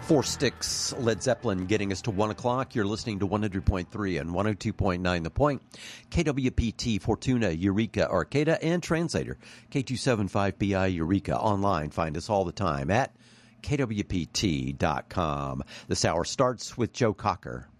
Four Sticks, Led Zeppelin, getting us to 1 o'clock. You're listening to 100.3 and 102.9 The Point. KWPT, Fortuna, Eureka, Arcata, and Translator. K275BI, Eureka. Online, find us all the time at kwpt.com. This hour starts with Joe Cocker.